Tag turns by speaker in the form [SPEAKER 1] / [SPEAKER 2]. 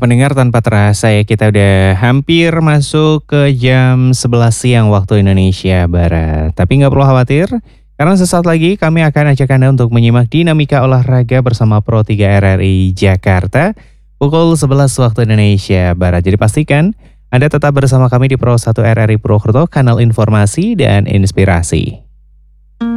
[SPEAKER 1] Pendengar tanpa terasa ya kita udah hampir masuk ke jam 11 siang waktu Indonesia Barat. Tapi nggak perlu khawatir, karena sesaat lagi kami akan ajak Anda untuk menyimak dinamika olahraga bersama Pro 3 RRI Jakarta pukul 11 waktu Indonesia Barat. Jadi pastikan Anda tetap bersama kami di Pro 1 RRI Purwokerto, kanal informasi dan inspirasi.